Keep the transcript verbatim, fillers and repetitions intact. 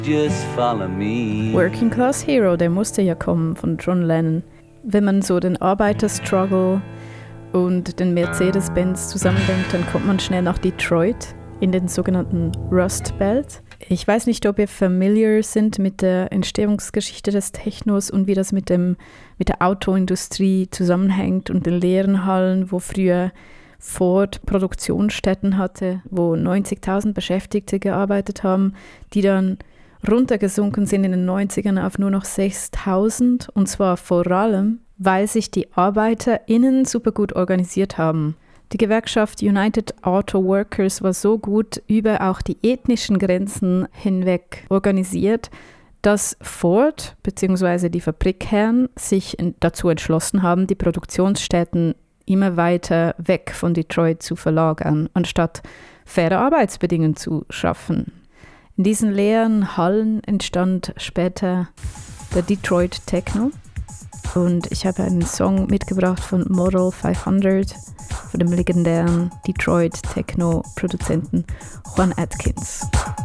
Just follow me. Working Class Hero, der musste ja kommen von John Lennon. Wenn man so den Arbeiterstruggle und den Mercedes-Benz zusammendenkt, dann kommt man schnell nach Detroit in den sogenannten Rust Belt. Ich weiß nicht, ob ihr familiar sind mit der Entstehungsgeschichte des Technos und wie das mit, dem, mit der Autoindustrie zusammenhängt und den leeren Hallen, wo früher Ford Produktionsstätten hatte, wo neunzigtausend Beschäftigte gearbeitet haben, die dann runtergesunken sind in den neunzigern auf nur noch sechstausend, und zwar vor allem, weil sich die ArbeiterInnen super gut organisiert haben. Die Gewerkschaft United Auto Workers war so gut über auch die ethnischen Grenzen hinweg organisiert, dass Ford bzw. die Fabrikherren sich dazu entschlossen haben, die Produktionsstätten immer weiter weg von Detroit zu verlagern, anstatt faire Arbeitsbedingungen zu schaffen. In diesen leeren Hallen entstand später der Detroit Techno. Und ich habe einen Song mitgebracht von Model fünfhundert, von dem legendären Detroit Techno-Produzenten Juan Atkins.